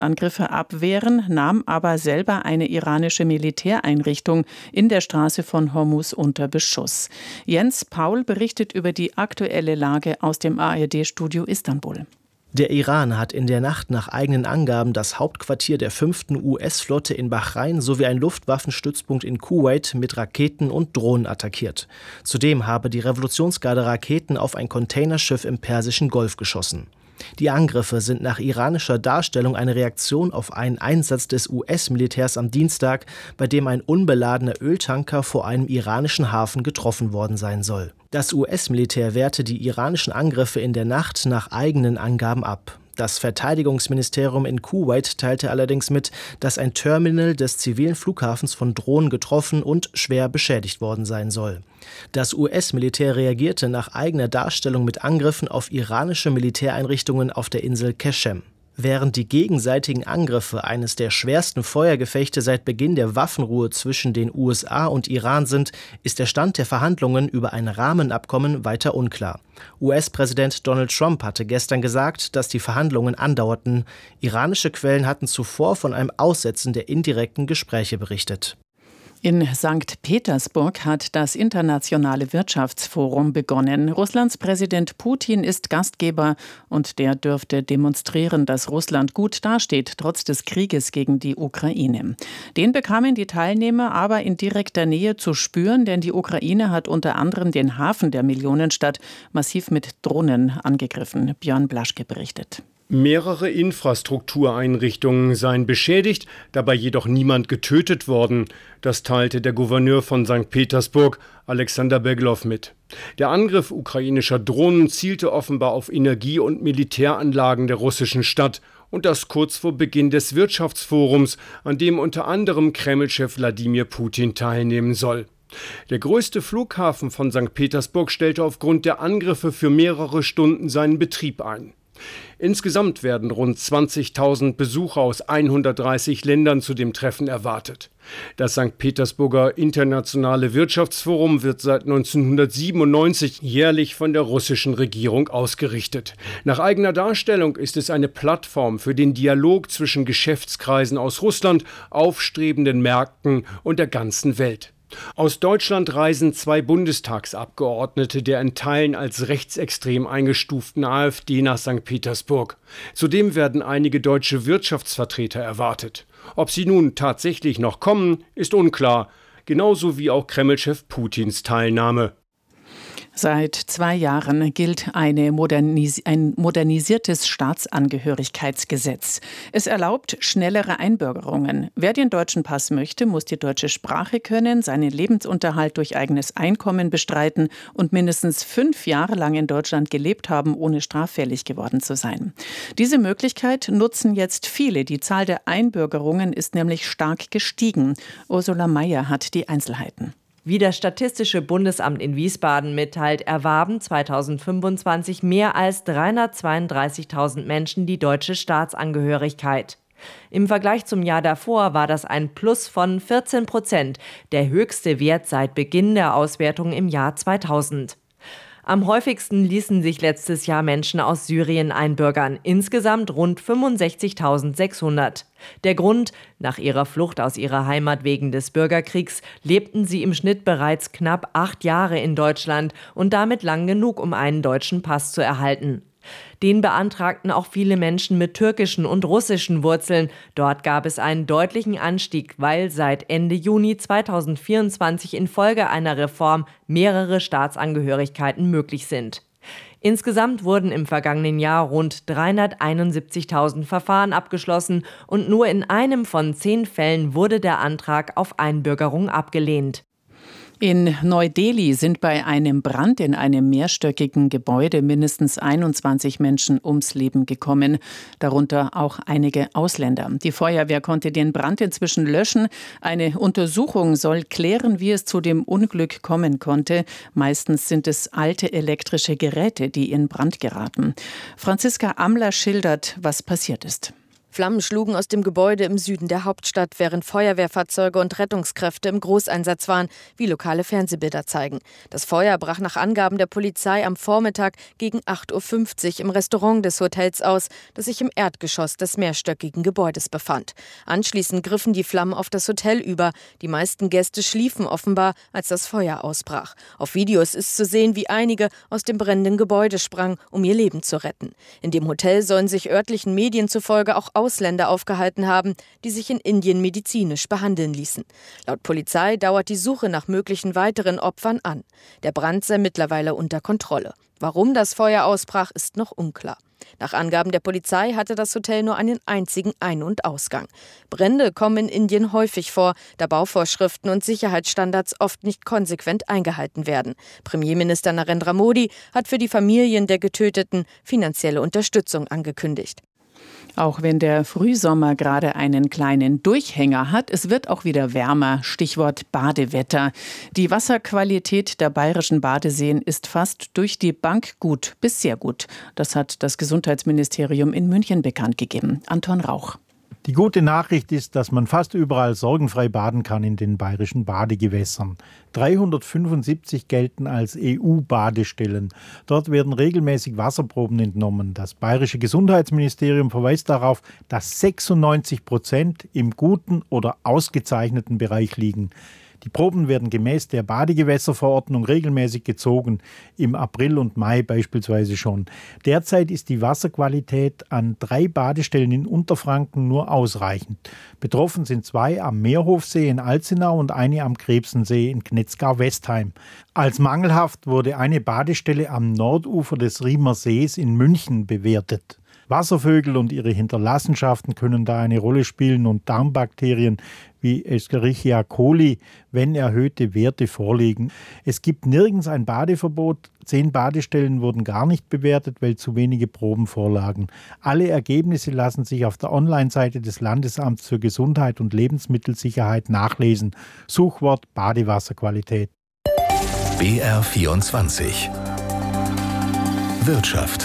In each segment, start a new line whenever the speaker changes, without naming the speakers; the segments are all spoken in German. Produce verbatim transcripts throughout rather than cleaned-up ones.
Angriffe abwehren, nahm aber selber eine iranische Militäreinrichtung in der Straße von Hormuz unter Beschuss. Jens Paul berichtet über die aktuelle Lage aus dem A R D-Studio Istanbul.
Der Iran hat in der Nacht nach eigenen Angaben das Hauptquartier der fünften U S-Flotte in Bahrain sowie einen Luftwaffenstützpunkt in Kuwait mit Raketen und Drohnen attackiert. Zudem habe die Revolutionsgarde Raketen auf ein Containerschiff im Persischen Golf geschossen. Die Angriffe sind nach iranischer Darstellung eine Reaktion auf einen Einsatz des U S-Militärs am Dienstag, bei dem ein unbeladener Öltanker vor einem iranischen Hafen getroffen worden sein soll. Das U S-Militär wehrte die iranischen Angriffe in der Nacht nach eigenen Angaben ab. Das Verteidigungsministerium in Kuwait teilte allerdings mit, dass ein Terminal des zivilen Flughafens von Drohnen getroffen und schwer beschädigt worden sein soll. Das U S-Militär reagierte nach eigener Darstellung mit Angriffen auf iranische Militäreinrichtungen auf der Insel Qeshem. Während die gegenseitigen Angriffe eines der schwersten Feuergefechte seit Beginn der Waffenruhe zwischen den U S A und Iran sind, ist der Stand der Verhandlungen über ein Rahmenabkommen weiter unklar. U S-Präsident Donald Trump hatte gestern gesagt, dass die Verhandlungen andauerten. Iranische Quellen hatten zuvor von einem Aussetzen der indirekten Gespräche berichtet.
In Sankt Petersburg hat das Internationale Wirtschaftsforum begonnen. Russlands Präsident Putin ist Gastgeber und der dürfte demonstrieren, dass Russland gut dasteht, trotz des Krieges gegen die Ukraine. Den bekamen die Teilnehmer aber in direkter Nähe zu spüren, denn die Ukraine hat unter anderem den Hafen der Millionenstadt massiv mit Drohnen angegriffen. Björn Blaschke berichtet.
Mehrere Infrastruktureinrichtungen seien beschädigt, dabei jedoch niemand getötet worden. Das teilte der Gouverneur von Sankt Petersburg, Alexander Beglow, mit. Der Angriff ukrainischer Drohnen zielte offenbar auf Energie- und Militäranlagen der russischen Stadt. Und das kurz vor Beginn des Wirtschaftsforums, an dem unter anderem Kreml-Chef Wladimir Putin teilnehmen soll. Der größte Flughafen von Sankt Petersburg stellte aufgrund der Angriffe für mehrere Stunden seinen Betrieb ein. Insgesamt werden rund zwanzigtausend Besucher aus hundertdreißig Ländern zu dem Treffen erwartet. Das Sankt Petersburger Internationale Wirtschaftsforum wird seit neunzehnhundertsiebenundneunzig jährlich von der russischen Regierung ausgerichtet. Nach eigener Darstellung ist es eine Plattform für den Dialog zwischen Geschäftskreisen aus Russland, aufstrebenden Märkten und der ganzen Welt. Aus Deutschland reisen zwei Bundestagsabgeordnete der in Teilen als rechtsextrem eingestuften AfD nach Sankt Petersburg. Zudem werden einige deutsche Wirtschaftsvertreter erwartet. Ob sie nun tatsächlich noch kommen, ist unklar, genauso wie auch Kreml-Chef Putins Teilnahme.
Seit zwei Jahren gilt eine Modernis- ein modernisiertes Staatsangehörigkeitsgesetz. Es erlaubt schnellere Einbürgerungen. Wer den deutschen Pass möchte, muss die deutsche Sprache können, seinen Lebensunterhalt durch eigenes Einkommen bestreiten und mindestens fünf Jahre lang in Deutschland gelebt haben, ohne straffällig geworden zu sein. Diese Möglichkeit nutzen jetzt viele. Die Zahl der Einbürgerungen ist nämlich stark gestiegen. Ursula Mayer hat die Einzelheiten.
Wie das Statistische Bundesamt in Wiesbaden mitteilt, erwarben zweitausendfünfundzwanzig mehr als dreihundertzweiunddreißigtausend Menschen die deutsche Staatsangehörigkeit. Im Vergleich zum Jahr davor war das ein Plus von vierzehn Prozent, der höchste Wert seit Beginn der Auswertung im Jahr zweitausend. Am häufigsten ließen sich letztes Jahr Menschen aus Syrien einbürgern, insgesamt rund fünfundsechzigtausendsechshundert. Der Grund: Nach ihrer Flucht aus ihrer Heimat wegen des Bürgerkriegs lebten sie im Schnitt bereits knapp acht Jahre in Deutschland und damit lang genug, um einen deutschen Pass zu erhalten. Den beantragten auch viele Menschen mit türkischen und russischen Wurzeln. Dort gab es einen deutlichen Anstieg, weil seit Ende Juni zweitausendvierundzwanzig infolge einer Reform mehrere Staatsangehörigkeiten möglich sind. Insgesamt wurden im vergangenen Jahr rund dreihunderteinundsiebzigtausend Verfahren abgeschlossen und nur in einem von zehn Fällen wurde der Antrag auf Einbürgerung abgelehnt.
In Neu-Delhi sind bei einem Brand in einem mehrstöckigen Gebäude mindestens einundzwanzig Menschen ums Leben gekommen, darunter auch einige Ausländer. Die Feuerwehr konnte den Brand inzwischen löschen. Eine Untersuchung soll klären, wie es zu dem Unglück kommen konnte. Meistens sind es alte elektrische Geräte, die in Brand geraten. Franziska Amler schildert, was passiert ist.
Flammen schlugen aus dem Gebäude im Süden der Hauptstadt, während Feuerwehrfahrzeuge und Rettungskräfte im Großeinsatz waren, wie lokale Fernsehbilder zeigen. Das Feuer brach nach Angaben der Polizei am Vormittag gegen acht Uhr fünfzig im Restaurant des Hotels aus, das sich im Erdgeschoss des mehrstöckigen Gebäudes befand. Anschließend griffen die Flammen auf das Hotel über. Die meisten Gäste schliefen offenbar, als das Feuer ausbrach. Auf Videos ist zu sehen, wie einige aus dem brennenden Gebäude sprangen, um ihr Leben zu retten. In dem Hotel sollen sich örtlichen Medien zufolge auch Ausländer aufgehalten haben, die sich in Indien medizinisch behandeln ließen. Laut Polizei dauert die Suche nach möglichen weiteren Opfern an. Der Brand sei mittlerweile unter Kontrolle. Warum das Feuer ausbrach, ist noch unklar. Nach Angaben der Polizei hatte das Hotel nur einen einzigen Ein- und Ausgang. Brände kommen in Indien häufig vor, da Bauvorschriften und Sicherheitsstandards oft nicht konsequent eingehalten werden. Premierminister Narendra Modi hat für die Familien der Getöteten finanzielle Unterstützung angekündigt.
Auch wenn der Frühsommer gerade einen kleinen Durchhänger hat, es wird auch wieder wärmer. Stichwort Badewetter. Die Wasserqualität der bayerischen Badeseen ist fast durch die Bank gut bis sehr gut. Das hat das Gesundheitsministerium in München bekannt gegeben. Anton Rauch.
Die gute Nachricht ist, dass man fast überall sorgenfrei baden kann in den bayerischen Badegewässern. dreihundertfünfundsiebzig gelten als E U-Badestellen. Dort werden regelmäßig Wasserproben entnommen. Das bayerische Gesundheitsministerium verweist darauf, dass sechsundneunzig Prozent im guten oder ausgezeichneten Bereich liegen. Die Proben werden gemäß der Badegewässerverordnung regelmäßig gezogen, im April und Mai beispielsweise schon. Derzeit ist die Wasserqualität an drei Badestellen in Unterfranken nur ausreichend. Betroffen sind zwei am Meerhofsee in Alzenau und eine am Krebsensee in Knetzgau-Westheim. Als mangelhaft wurde eine Badestelle am Nordufer des Riemer Sees in München bewertet. Wasservögel und ihre Hinterlassenschaften können da eine Rolle spielen und Darmbakterien wie Escherichia coli, wenn erhöhte Werte vorliegen. Es gibt nirgends ein Badeverbot. Zehn Badestellen wurden gar nicht bewertet, weil zu wenige Proben vorlagen. Alle Ergebnisse lassen sich auf der Online-Seite des Landesamts für Gesundheit und Lebensmittelsicherheit nachlesen. Suchwort Badewasserqualität.
B R vierundzwanzig Wirtschaft.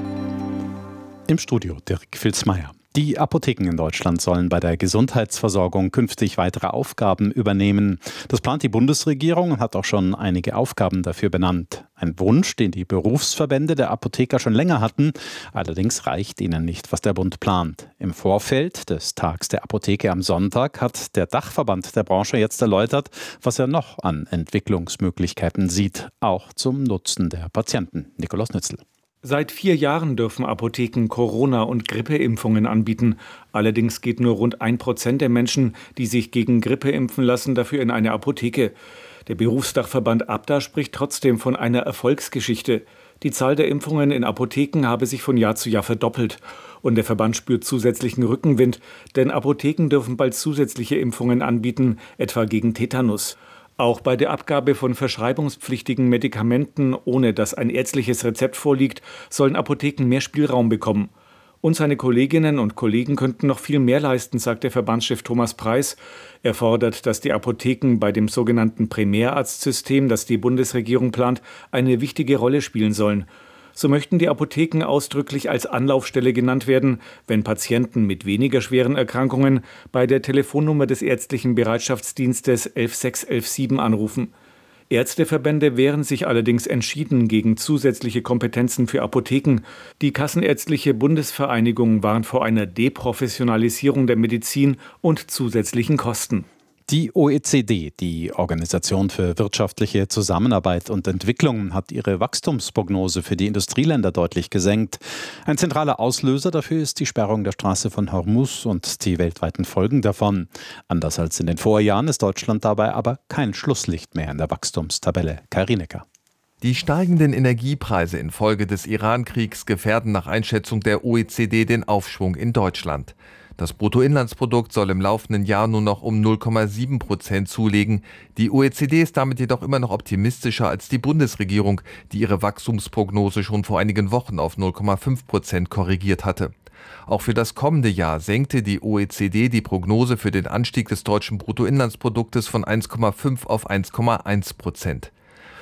Im Studio Dirk Filzmeier. Die Apotheken in Deutschland sollen bei der Gesundheitsversorgung künftig weitere Aufgaben übernehmen. Das plant die Bundesregierung und hat auch schon einige Aufgaben dafür benannt. Ein Wunsch, den die Berufsverbände der Apotheker schon länger hatten. Allerdings reicht ihnen nicht, was der Bund plant. Im Vorfeld des Tags der Apotheke am Sonntag hat der Dachverband der Branche jetzt erläutert, was er noch an Entwicklungsmöglichkeiten sieht, auch zum Nutzen der Patienten. Nikolaus Nützel.
Seit vier Jahren dürfen Apotheken Corona- und Grippeimpfungen anbieten. Allerdings geht nur rund ein Prozent der Menschen, die sich gegen Grippe impfen lassen, dafür in eine Apotheke. Der Berufsdachverband ABDA spricht trotzdem von einer Erfolgsgeschichte. Die Zahl der Impfungen in Apotheken habe sich von Jahr zu Jahr verdoppelt. Und der Verband spürt zusätzlichen Rückenwind, denn Apotheken dürfen bald zusätzliche Impfungen anbieten, etwa gegen Tetanus. Auch bei der Abgabe von verschreibungspflichtigen Medikamenten, ohne dass ein ärztliches Rezept vorliegt, sollen Apotheken mehr Spielraum bekommen. Und seine Kolleginnen und Kollegen könnten noch viel mehr leisten, sagt der Verbandschef Thomas Preis. Er fordert, dass die Apotheken bei dem sogenannten Primärarztsystem, das die Bundesregierung plant, eine wichtige Rolle spielen sollen. So möchten die Apotheken ausdrücklich als Anlaufstelle genannt werden, wenn Patienten mit weniger schweren Erkrankungen bei der Telefonnummer des ärztlichen Bereitschaftsdienstes elf sechs elf sieben anrufen. Ärzteverbände wehren sich allerdings entschieden gegen zusätzliche Kompetenzen für Apotheken. Die Kassenärztliche Bundesvereinigung warnt vor einer Deprofessionalisierung der Medizin und zusätzlichen Kosten.
Die O E C D, die Organisation für wirtschaftliche Zusammenarbeit und Entwicklung, hat ihre Wachstumsprognose für die Industrieländer deutlich gesenkt. Ein zentraler Auslöser dafür ist die Sperrung der Straße von Hormuz und die weltweiten Folgen davon. Anders als in den Vorjahren ist Deutschland dabei aber kein Schlusslicht mehr in der Wachstumstabelle. Kai Rienecker.
Die steigenden Energiepreise infolge des Iran-Kriegs gefährden nach Einschätzung der O E C D den Aufschwung in Deutschland. Das Bruttoinlandsprodukt soll im laufenden Jahr nur noch um null Komma sieben Prozent zulegen. Die O E C D ist damit jedoch immer noch optimistischer als die Bundesregierung, die ihre Wachstumsprognose schon vor einigen Wochen auf null Komma fünf Prozent korrigiert hatte. Auch für das kommende Jahr senkte die O E C D die Prognose für den Anstieg des deutschen Bruttoinlandsproduktes von eins Komma fünf auf eins Komma eins Prozent.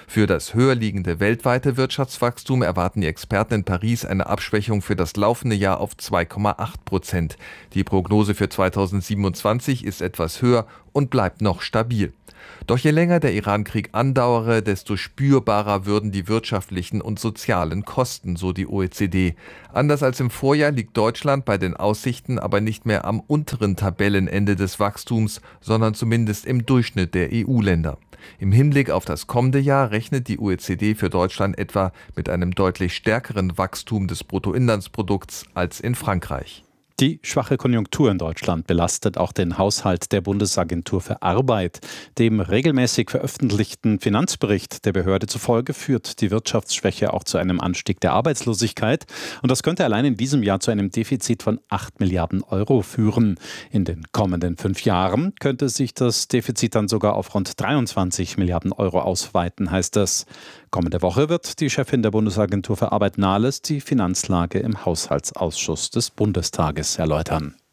Für das höher liegende weltweite Wirtschaftswachstum erwarten die Experten in Paris eine Abschwächung für das laufende Jahr auf zwei Komma acht Prozent. Die Prognose für zweitausendsiebenundzwanzig ist etwas höher und bleibt noch stabil. Doch je länger der Iran-Krieg andauere, desto spürbarer würden die wirtschaftlichen und sozialen Kosten, so die O E C D. Anders als im Vorjahr liegt Deutschland bei den Aussichten aber nicht mehr am unteren Tabellenende des Wachstums, sondern zumindest im Durchschnitt der E U-Länder. Im Hinblick auf das kommende Jahr rechnet die O E C D für Deutschland etwa mit einem deutlich stärkeren Wachstum des Bruttoinlandsprodukts als in Frankreich.
Die schwache Konjunktur in Deutschland belastet auch den Haushalt der Bundesagentur für Arbeit. Dem regelmäßig veröffentlichten Finanzbericht der Behörde zufolge führt die Wirtschaftsschwäche auch zu einem Anstieg der Arbeitslosigkeit. Und das könnte allein in diesem Jahr zu einem Defizit von acht Milliarden Euro führen. In den kommenden fünf Jahren könnte sich das Defizit dann sogar auf rund dreiundzwanzig Milliarden Euro ausweiten, heißt es. Kommende Woche wird die Chefin der Bundesagentur für Arbeit Nahles die Finanzlage im Haushaltsausschuss des Bundestages erläutern.